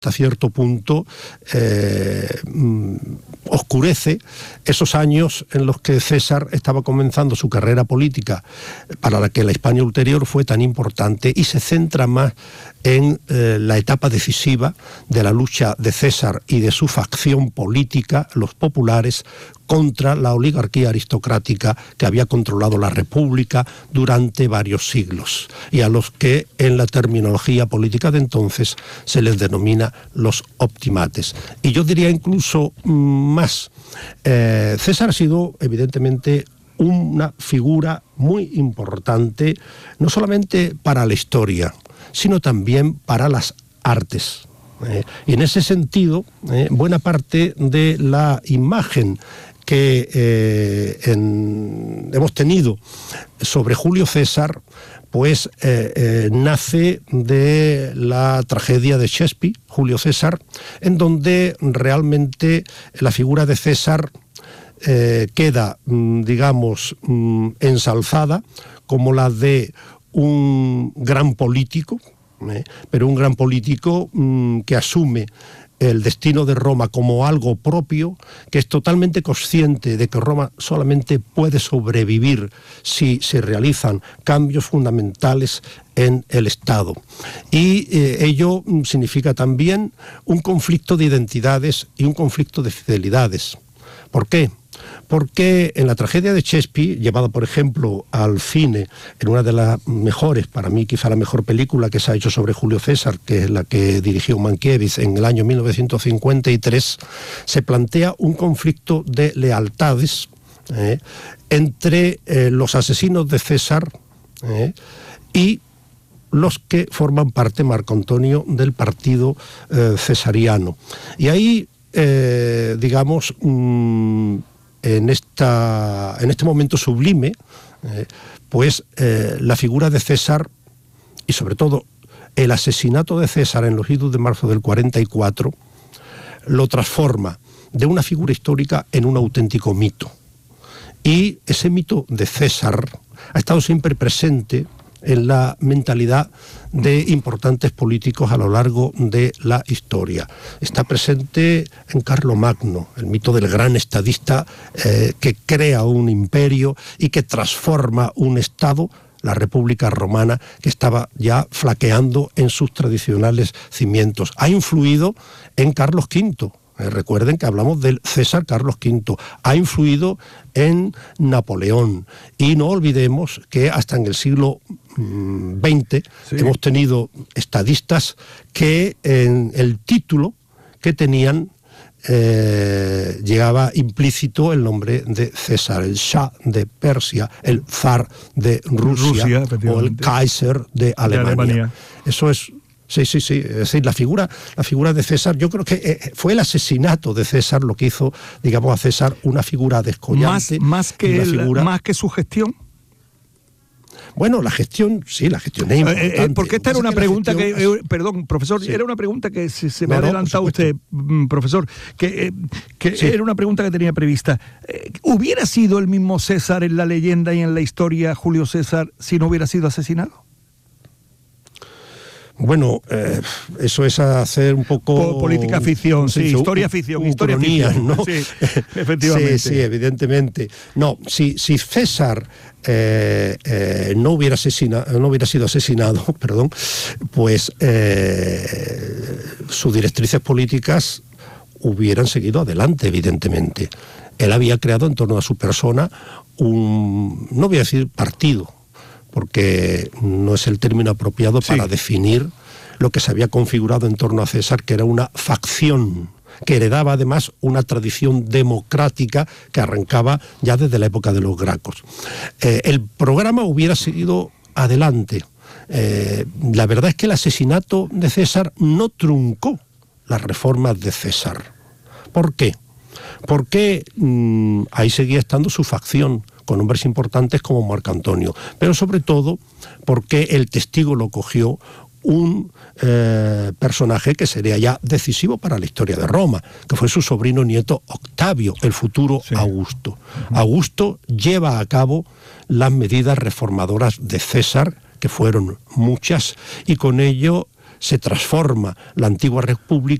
hasta cierto punto oscurece esos años en los que César estaba comenzando su carrera política, para la que la Hispania ulterior fue tan importante, y se centra más en la etapa decisiva de la lucha de César y de su facción política, los populares, contra la oligarquía aristocrática que había controlado la República durante varios siglos, y a los que en la terminología política de entonces se les denomina los optimates. Y yo diría incluso más, César ha sido evidentemente una figura muy importante, no solamente para la historia, sino también para las artes. Y en ese sentido, buena parte de la imagen que hemos tenido sobre Julio César, pues nace de la tragedia de Shakespeare, Julio César, en donde realmente la figura de César queda, digamos, ensalzada como la de un gran político, pero un gran político que asume el destino de Roma como algo propio, que es totalmente consciente de que Roma solamente puede sobrevivir si se realizan cambios fundamentales en el Estado. Y ello significa también un conflicto de identidades y un conflicto de fidelidades. ¿Por qué? Porque en la tragedia de Shakespeare, llevada por ejemplo al cine, en una de las mejores, para mí quizá la mejor película que se ha hecho sobre Julio César, que es la que dirigió Mankiewicz en el año 1953, se plantea un conflicto de lealtades entre los asesinos de César y los que forman parte, Marco Antonio, del partido cesariano. Y ahí, digamos, en este momento sublime, pues la figura de César, y sobre todo el asesinato de César en los idos de marzo del 44, lo transforma de una figura histórica en un auténtico mito. Y ese mito de César ha estado siempre presente en la mentalidad de importantes políticos a lo largo de la historia. Está presente en Carlomagno, el mito del gran estadista que crea un imperio y que transforma un estado, la República Romana, que estaba ya flaqueando en sus tradicionales cimientos. Ha influido en Carlos V. Recuerden que hablamos del César Carlos V. Ha influido en Napoleón. Y no olvidemos que hasta en el siglo XX hemos tenido estadistas que en el título que tenían llegaba implícito el nombre de César, el Shah de Persia, el Zar de Rusia o el Kaiser de Alemania. Eso es... Sí. Es decir, la figura de César, yo creo que fue el asesinato de César lo que hizo, digamos, a César una figura descollante. Más que su gestión. Bueno, la gestión es importante. Porque esta era una pregunta perdón, profesor, era una pregunta que se me ha adelantado usted, profesor, que era una pregunta que tenía prevista. ¿Hubiera sido el mismo César en la leyenda y en la historia, Julio César, si no hubiera sido asesinado? Bueno, eso es hacer un poco... política ficción, historia ficción, ¿no? Sí, efectivamente. Sí, evidentemente. No, si César no hubiera sido asesinado, pues sus directrices políticas hubieran seguido adelante, evidentemente. Él había creado en torno a su persona no voy a decir partido, porque no es el término apropiado para definir lo que se había configurado en torno a César, que era una facción que heredaba además una tradición democrática que arrancaba ya desde la época de los Gracos. El programa hubiera seguido adelante. La verdad es que el asesinato de César no truncó las reformas de César. ¿Por qué? Porque ahí seguía estando su facción, con hombres importantes como Marco Antonio, pero sobre todo porque el testigo lo cogió un personaje que sería ya decisivo para la historia de Roma, que fue su sobrino nieto Octavio, el futuro Augusto. Augusto lleva a cabo las medidas reformadoras de César, que fueron muchas, y con ello se transforma la antigua república